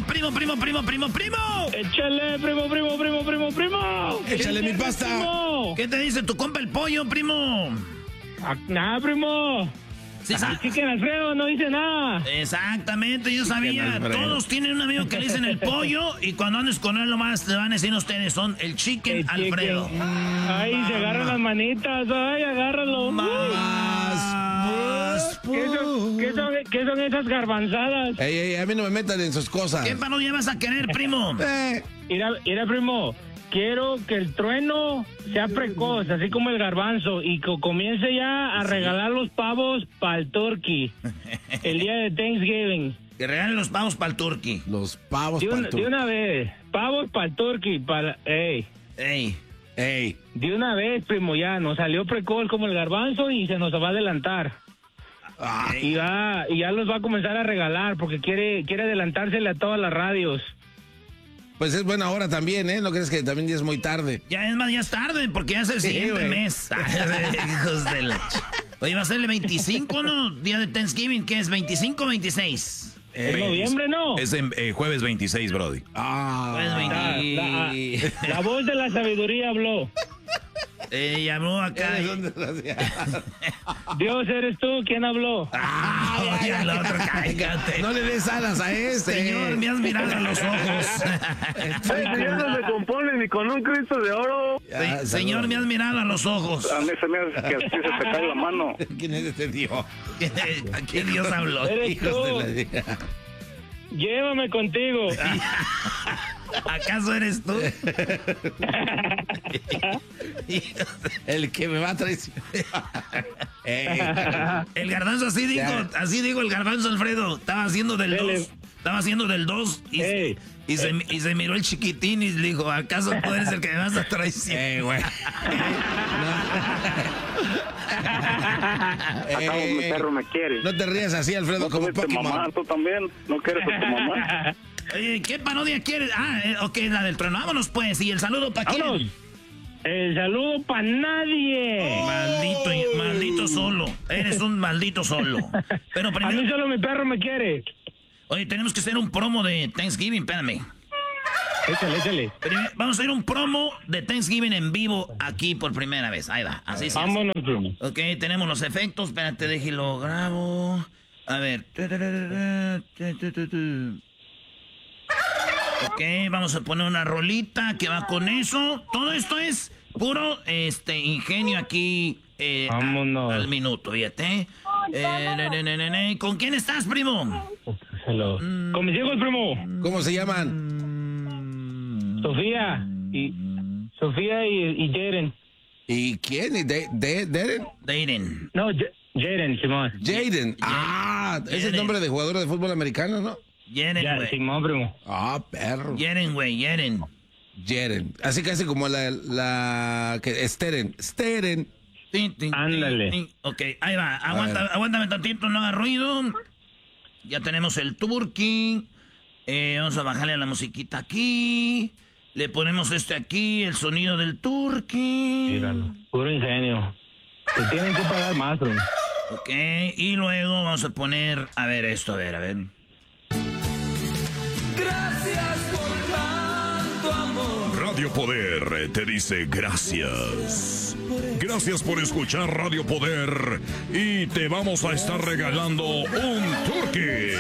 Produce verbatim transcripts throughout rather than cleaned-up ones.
primo, primo, primo, primo, primo. Échale, primo, primo, primo, primo, primo. Échale mi pasta. Primo. ¿Qué te dice tu compa el pollo, primo? Ah, nada, primo. Sí, sa- Chicken Alfredo no dice nada. Exactamente, yo sabía. Alfredo. Todos tienen un amigo que le dicen el pollo y cuando andes con él nomás le van a decir ustedes, son el Chicken El chicken. Alfredo. Ay, se agarran las manitas. Ay, agárralo. Más. ¿Qué son, qué, son, ¿Qué son esas garbanzadas? Ey, ey, a mí no me metan en sus cosas. ¿Qué parodia vas a querer, primo? Eh, Mira, mira, primo. Quiero que el trueno sea precoz, así como el garbanzo, y que comience ya a regalar los pavos para el turkey el día de Thanksgiving. Que regalen los pavos para el turkey. los pavos De, un- para tu... de una vez, pavos para el turkey, para... Ey, Ey. Ey, de una vez, primo, ya nos salió precoz como el garbanzo y se nos va a adelantar. ah, Y, va, y ya los va a comenzar a regalar porque quiere, quiere adelantársele a todas las radios. pues es buena hora también, ¿eh? ¿No crees que también ya es muy tarde? Ya es más, ya es tarde porque ya es el Sí, siguiente güey. mes. Hijos de la... ch- Oye, va a ser el veinticinco, ¿no? Día de Thanksgiving, ¿qué es? ¿veinticinco o veintiséis? ¿Es noviembre, no? Es en eh, jueves veintiséis, Brody. Ah, Pues La, veinte... la- la voz de la sabiduría habló. Eh, llamó acá. eres un desgraciado. Dios, ¿eres tú? ¿Quién habló? Ah, oye, al otro, cállate. No le des alas a este. Señor, me has mirado a los ojos. Ya no se compone ni con un Cristo de oro. Ya, Se- señor, me has mirado a los ojos. A mí se me hace que así se te cae la mano. ¿Quién es este Dios? ¿A qué Dios habló? Eres Hijos tú. de la... Llévame contigo. ¿Acaso eres tú? El que me va a traicionar. Ey, El garbanzo así dijo, Ya. así dijo el garbanzo Alfredo. Estaba haciendo del Dele. dos. Estaba haciendo del dos y, Ey. y, se, y se miró el chiquitín y le dijo, ¿acaso tú eres el que me vas a traicionar? Ey, güey. Acá mi Ey, perro me quiere. no te rías así, Alfredo, No como tuviste mamá, Pokémon. tú también. No quieres a tu mamá. Oye, ¿qué parodia quieres? Ah, eh, ok, la del trueno. Vámonos pues. ¿Y el saludo para quién? Vámonos. El saludo para nadie. Maldito, maldito solo. Eres un maldito solo. Pero A mí primero, solo mi perro me quiere. oye, tenemos que hacer un promo de Thanksgiving, espérame. Échale, échale. Primero, vamos a hacer un promo de Thanksgiving en vivo aquí por primera vez. Ahí va, así se hace. Vámonos, primo. Ok, tenemos los efectos. Espérate, déjelo grabo. A ver. Ok, vamos a poner una rolita que va con eso. Todo esto es puro este ingenio aquí. Eh, Vámonos. a- al minuto, fíjate. Eh, ne, ne, ne, ne, ne. ¿Con quién estás, primo? Hello. Con mis hijos, primo. ¿Cómo se llaman? Sofía y Sofía y, y Jaden. ¿Y quién? ¿Y de, de, Deren? Daiden. No, J- Jaden, Simón. Jaden. Ah, es el Jaden. nombre de jugador de fútbol americano, ¿no? Yeren, Ya, güey. Simón, primo. Ah, perro. Yeren, güey, Yeren. Jaden. Así casi como la, la que Steren. Steren. Tin, tin, Ándale. tin, tin. Ok, ahí va. Aguanta, ver. aguántame tantito, no haga ruido. Ya tenemos el turkey. Eh, vamos a bajarle a la musiquita aquí. Le ponemos este aquí, el sonido del turkey. Míralo. Puro ingenio. Te tienen que pagar más, primo. Ok, y luego vamos a poner, a ver esto, a ver, a ver. Radio Poder te dice gracias. Gracias por escuchar Radio Poder y te vamos a estar regalando un turkey.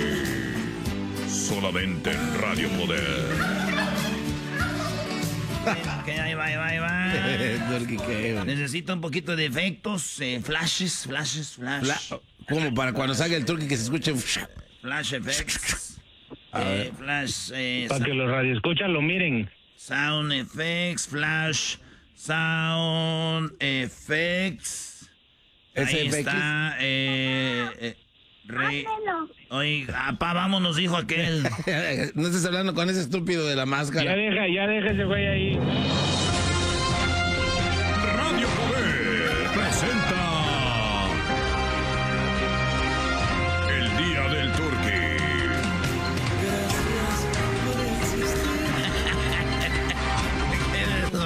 Solamente en Radio Poder. Ok, ahí va, ahí va, ahí va. Turkey, ¿qué, güey? Necesito un poquito de efectos, eh, flashes, flashes, flash. Fla- ¿Cómo? Para cuando salga el turkey que se escuche. Flash effects. A Eh, ver. flash, eh, Para que los radioescuchas lo miren. sound effects, flash, sound effects. Ahí S F X. está. Eh, eh, re- Oye, apá, vámonos, dijo aquel. No estés hablando con ese estúpido de la Ya máscara. deja, ya deja ese güey ahí.